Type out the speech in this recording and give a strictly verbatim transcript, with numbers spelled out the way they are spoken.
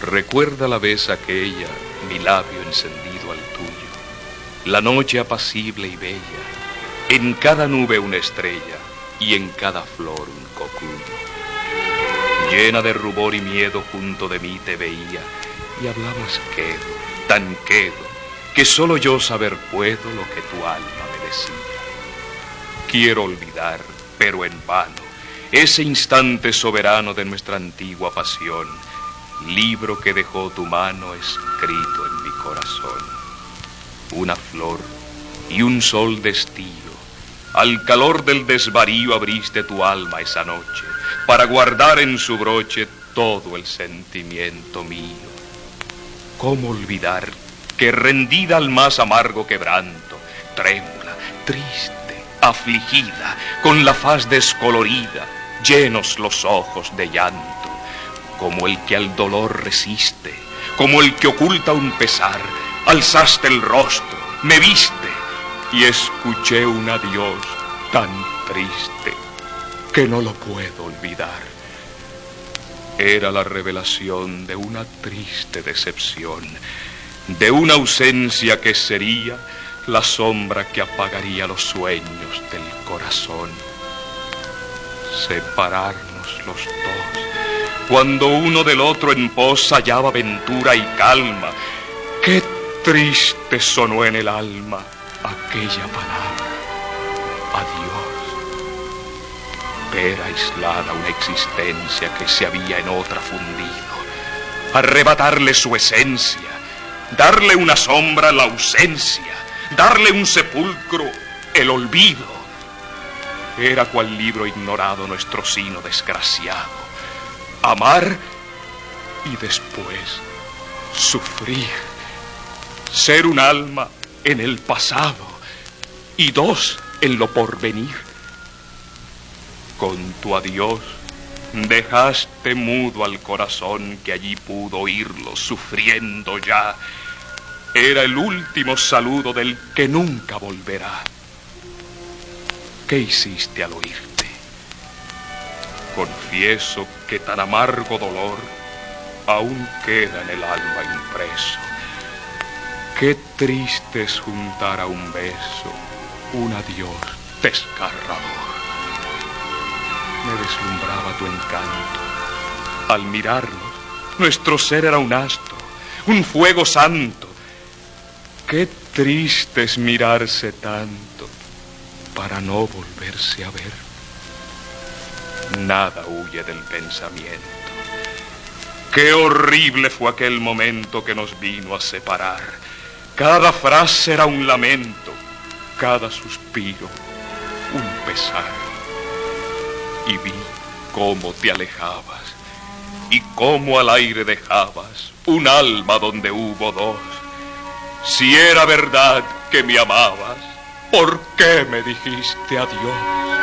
Recuerda la vez aquella, mi labio encendido al tuyo, la noche apacible y bella, en cada nube una estrella y en cada flor un cocuyo. Llena de rubor y miedo junto de mí te veía y hablabas quedo, tan quedo, que solo yo saber puedo lo que tu alma me decía. Quiero olvidar, pero en vano, ese instante soberano de nuestra antigua pasión, libro que dejó tu mano escrito en mi corazón. Una flor y un sol de estío, al calor del desvarío abriste tu alma esa noche, para guardar en su broche todo el sentimiento mío. ¿Cómo olvidar que rendida al más amargo quebranto, trémula, triste, afligida, con la faz descolorida, llenos los ojos de llanto, como el que al dolor resiste, como el que oculta un pesar, alzaste el rostro, me viste y escuché un adiós tan triste que no lo puedo olvidar. Era la revelación de una triste decepción, de una ausencia que sería la sombra que apagaría los sueños del corazón. Separarnos los dos, cuando uno del otro en pos hallaba ventura y calma. Qué triste sonó en el alma aquella palabra, adiós. Ver aislada una existencia que se había en otra fundido, arrebatarle su esencia, darle una sombra la ausencia, darle un sepulcro el olvido. Era cual libro ignorado nuestro sino desgraciado, amar y después sufrir, ser un alma en el pasado y dos en lo porvenir. Con tu adiós dejaste mudo al corazón que allí pudo oírlo sufriendo ya. Era el último saludo del que nunca volverá. ¿Qué hiciste al oírte? Confieso que tan amargo dolor aún queda en el alma impreso. Qué triste es juntar a un beso un adiós desgarrador. Me deslumbraba tu encanto. Al mirarnos, nuestro ser era un astro, un fuego santo. Qué triste es mirarse tanto para no volverse a ver. Nada huye del pensamiento. Qué horrible fue aquel momento que nos vino a separar. Cada frase era un lamento, cada suspiro un pesar. Y vi cómo te alejabas y cómo al aire dejabas un alma donde hubo dos. Si era verdad que me amabas, ¿por qué me dijiste adiós?